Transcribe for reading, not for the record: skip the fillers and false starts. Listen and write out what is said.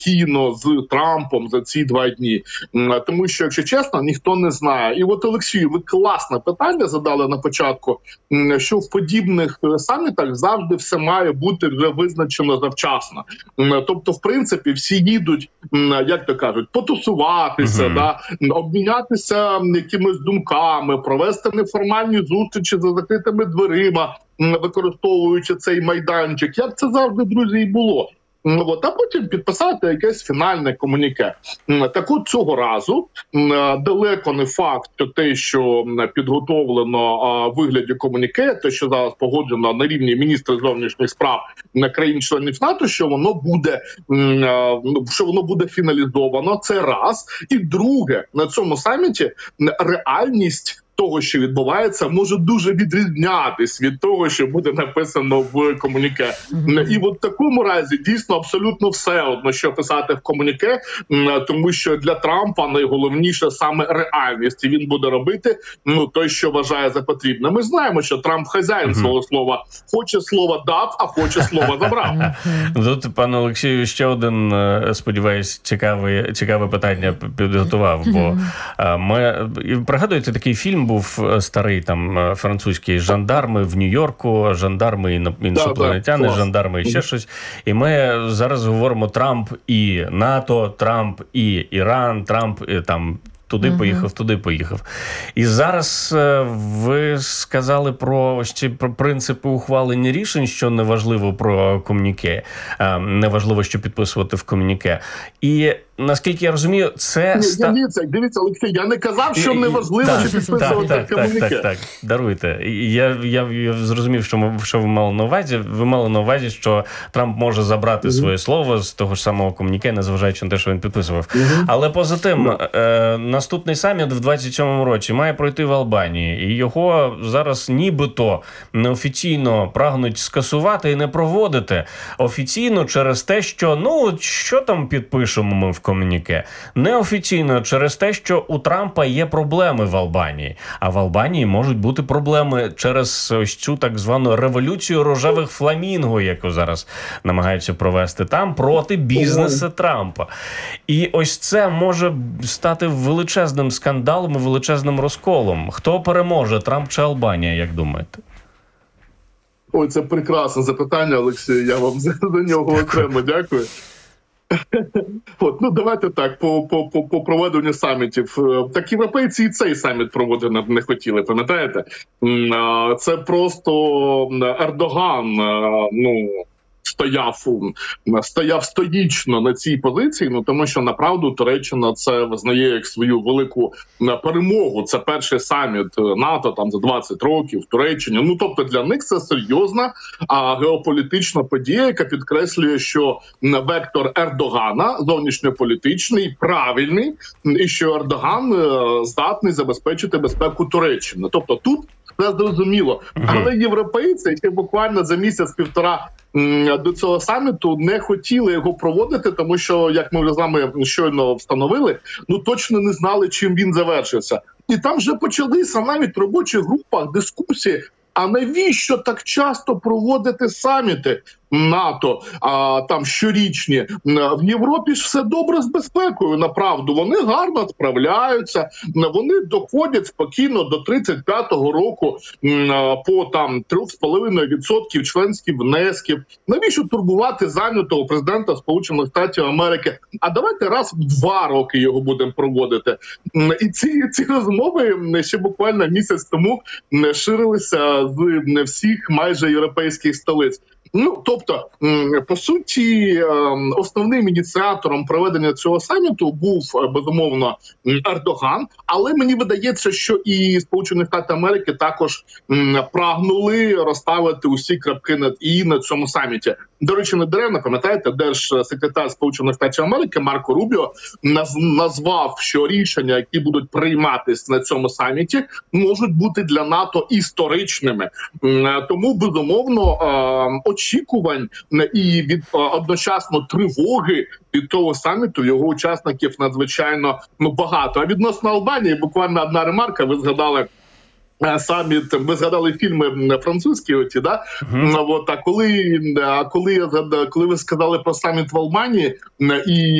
спокійно з Трампом за ці 2 дні? Тому що, якщо чесно, ніхто не знає. І от, Олексію, ви класне питання задали на початку, що в подібних самітах завжди все має бути вже визначено завчасно. Тобто, в принципі, всі їдуть, як то кажуть, потусуватися, обмінятися якимись думками, провести неформальні зустрічі за закритими дверима, використовуючи цей майданчик. Як це завжди, друзі, і було. А потім підписати якесь фінальне комуніке. Так от цього разу далеко не факт, що те, що підготовлено в вигляді комуніке, те, що зараз погоджено на рівні міністрів зовнішніх справ країн-членів НАТО, що воно буде фіналізовано. Це раз. І друге, на цьому саміті реальність того, що відбувається, може дуже відрізнятись від того, що буде написано в комуніке. І в такому разі дійсно абсолютно все одно, що писати в комуніке, тому що для Трампа найголовніше саме реальність. І він буде робити те, що вважає за потрібне. Ми знаємо, що Трамп хазяїн свого слова. Хоче слова дав, а хоче слова забрав. Тут, пане Олексію, ще один, сподіваюсь, цікаве питання підготував. Бо пригадуєте, такий фільм був старий, там, французький, «Жандарми в Нью-Йорку», «Жандарми іншопланетяни», «Жандарми» і ще щось. І ми зараз говоримо Трамп і НАТО, Трамп і Іран, Трамп і там туди поїхав, туди поїхав. І зараз ви сказали про ось ці принципи ухвалення рішень, що неважливо про комуніке, неважливо, що підписувати в комуніке. І наскільки я розумію, це... Дивіться, Олексій, я не казав, що неважливо, що підписувати в комуніке. Так, даруйте. Я зрозумів, що ви мали на увазі. Ви мали на увазі, що Трамп може забрати своє слово з того ж самого комуніке, незважаючи на те, що він підписував. Але поза тим, наступний саміт в 27-му році має пройти в Албанії. І його зараз нібито неофіційно прагнуть скасувати і не проводити. Офіційно через те, що, що там підпишемо ми в комуніке? Неофіційно через те, що у Трампа є проблеми в Албанії. А в Албанії можуть бути проблеми через ось цю так звану революцію рожевих фламінго, яку зараз намагаються провести там, проти бізнесу Трампа. І ось це може стати величезним скандалом і величезним розколом. Хто переможе, Трамп чи Албанія, як думаєте? Ой, це прекрасне запитання, Олексій. Я вам за нього окремо дякую. Давайте так, по проведенню самітів. Так європейці і цей саміт проводити не хотіли, пам'ятаєте? Це просто Ердоган, стояв стоїчно на цій позиції, тому що, направду, Туреччина це визнає як свою велику перемогу. Це перший саміт НАТО там за 20 років в Туреччині. Тобто для них це серйозна геополітична подія, яка підкреслює, що вектор Ердогана зовнішньополітичний, правильний, і що Ердоган здатний забезпечити безпеку Туреччини. Тобто тут все зрозуміло. Але європейці ще буквально за місяць-півтора до цього саміту не хотіли його проводити, тому що, як ми вже з вами щойно встановили, точно не знали, чим він завершився. І там вже почалися навіть в робочих групах дискусії, а навіщо так часто проводити саміти НАТО, там щорічні? В Європі ж все добре з безпекою, направду. Вони гарно справляються, вони доходять спокійно до 35-го року по там 3,5% членських внесків. Навіщо турбувати зайнятого президента Сполучених Штатів Америки? А давайте раз в 2 роки його будемо проводити. І ці розмови ще буквально місяць тому ширилися з всіх майже європейських столиць. Тобто, по суті, основним ініціатором проведення цього саміту був, безумовно, Ердоган, але мені видається, що і Сполучені Штати Америки також прагнули розставити усі крапки над «і» на цьому саміті. До речі, недаремно, пам'ятаєте, держсекретар Сполучених Штатів Америки Марко Рубіо назвав, що рішення, які будуть прийматись на цьому саміті, можуть бути для НАТО історичними. Тому, безумовно, очікувань і одночасно тривоги від того саміту його учасників надзвичайно багато. А відносно Албанії, буквально одна ремарка, ви згадали саміт, ви згадали фільми французькі оті, да? От, коли ви сказали про саміт в Алмані, і